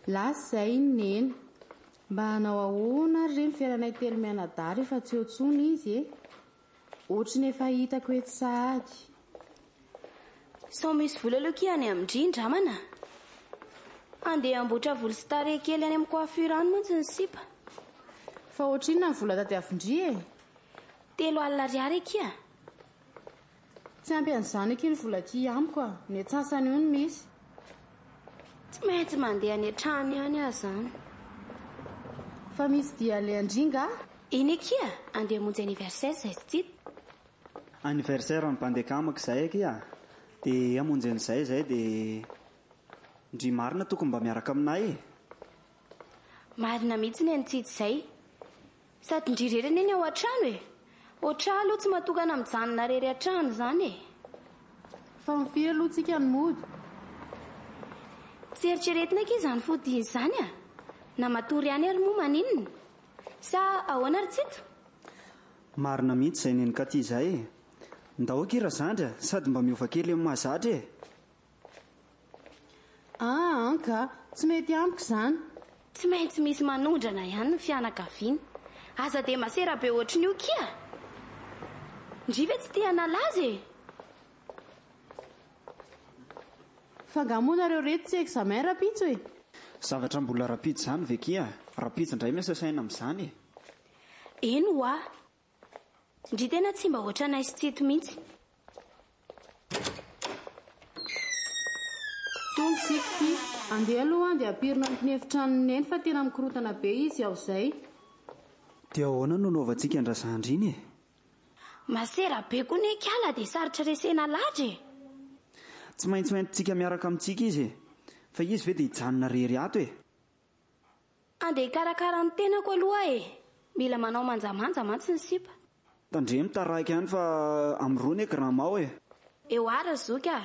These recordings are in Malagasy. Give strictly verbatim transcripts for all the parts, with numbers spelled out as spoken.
lasy izay neny mba hanao ahoana ry reny fiaranay telo mianadahy rehefa tsy eo tsony izy e ohatry ny efa hitako etsy sahady sao misy vola lokia any amindrindra mana andeha amboatra volo sy tarehy kely any amin'ny coiffure any montsy ny sipa fa ohatrinona ny vola taty avondry e telo alina ariary kia tsy ampy an'izany aky ny vola ty amiko a ny atsasany io ny misy tsy maintsy mandeha any an-trano any aho zany fa misy dia le andringa iny kia andeha monjy anniversaire zay sy anniversaire ny mpandekamako zay akia dia amonjen'izay zay dia ndry marina tokony mba miaraka aminay e marina mihitsy ny antsitsy zay sady ndrirereny eny ao an-trano e oatra aloha tsy matokana mijanona rery an-trano zany e fa mifiry aloha tsika ny mody tsy eritreretina aky izany fodiny izany a na matory any ary moa maninona sa ahoana ary tsito marina mihitsy zay neny ka ty zay e ndahoaky razandra sady mba miova kely amin'ny mahazatra e ah anka tsy mety amiko izany tsy maintsy misy manondrana ihany ny fianakaviana aza dia masera be ohatry ny io kia ndrive tsy tia nalaza e fa ngamonareo reto tsy examen rapitso e zavatra mbola rapitso zany ve kia rapitso indray miasasaina amin'izany e eno a ndry tena tsy mba oatra nay sy tsito mihitsy tonga siko ty andeha aloha dia apirina ny efitranony eny fa tena mikorotana be izy ao izay dia ahoana no naovantsika andrazandry iny e masera be koa ny kiala dia sarotra resena ladra e tsy maintsy maintsika miaraka amintsika izy e fa izy ve dia hijanona rery ato e andeha hikarakara ny tenako aloha e mila manao manjamanja mantsy ny sipa tandre mitaraiky ihany fa am'roany e gramao e eo ara zoka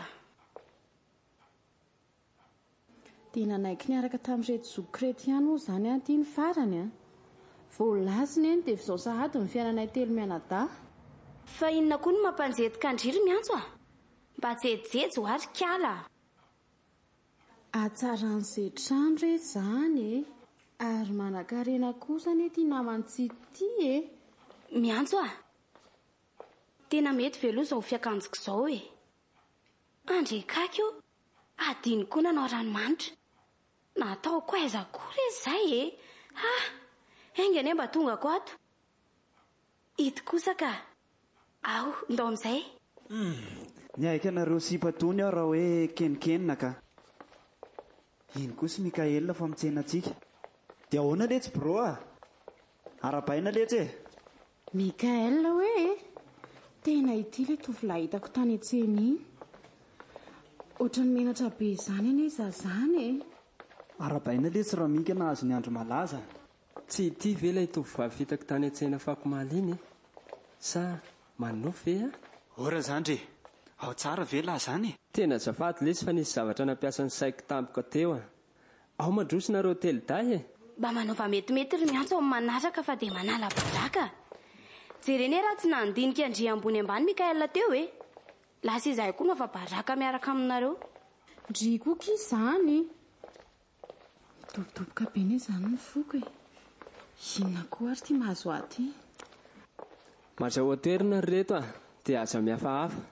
tena naiky niaraka tamin'ireto zoky kretiana io zany a ty ny farany a voalasiny eny dia fizao sahady ny fiainanay telo mianadahy fa inona koa no mampanjetika andriry miantso a mba jejejo ary kiala atsaran'izay trano re zany e ary manakarena kosany ty namantsy ty e miantso a tena mety veloha izao fiakanjiko izao e andrekakio adiny koa nanao ranomanitra natao ko aiza kory izay e ha aingany mba tonga ko ato ito kosa ka ao ndao amin'izay ny aika anareo sipatony aho raha hoe kenikenina ka iny kosa mikaelina fa mitsena antsika dia ahoana letsy bro a arabaina letsy e mikael hoe tena ity le tovolahy hitako tany an-tsena iny ohatrany menatra be izany anie zazany e arabaina letsy raha mika nahazo ny andro malaza tsy ity ve ilay tovovavy hitako tany an-tsena fakomaly iny sa manofy ve a ora zandry ao tsara ve lahy zany tena zafady lesy fa nisy zavatra nampiasan'ny saiko tampoka teo a ao mandrosinareo teliday e mba manaova metimety ry miantso amin'ny manaraka fa dia manala baraka jereny e raha tsy nandinika andry ambony ambany mikaela teo e lasa izahay koa nova baraka miaraka aminareo ndry koa izany mitobotoboka be ny izany ny foko e inona koa ary ty mahazo aty mazao toerina ry reto a dia aza mihafahafa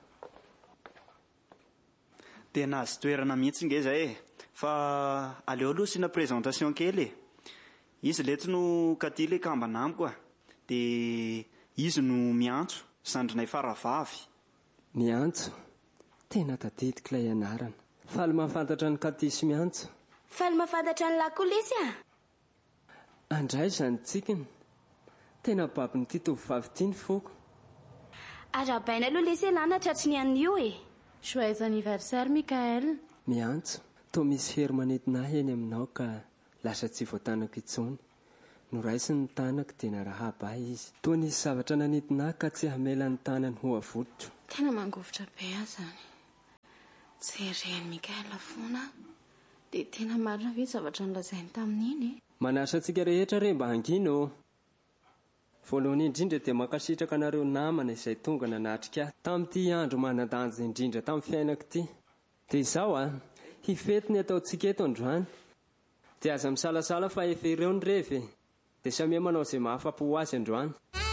tena azo toerana mihitsy nge zay e fa aleo aloha sina présentation kely e izy letsy no katy le kambana amiko a dia izy no miantso zandrinay faravavy miantso tena tadidiko ilay anarana faly mahafantatra ny katisy miantso faly mahafantatra ny lakolesy a andray zany tsikiny tena baby nyity tovovavy ity ny foko arabaina aloha lesy lanatra tsy ny an'io e joyeux anniversaire Mikael miantso toa misy hery manetinahy eny aminao ka lasa tsy voatanako intsony no raisy ny tanako dia narahaba izy toa nisy zavatra nanetinahy ka tsy hamela ny tanany ho avoditro tena mangovitra be ahy zany jereny Mikael foana dia tena marina ve zavatra nolazainy tamin'iny manasa antsika rehetra re mba hangino voalohany indrindra dia mankasitraka anareo namana izay tonga nanatrika ahy tamin'ity andro manandanja indrindra tamin'ny fiainako ity dia izao a hifety ny ataontsika eto androany dia aza misalasala fa efa ireo ny revy dia samia manao izay mahafapo azy androany.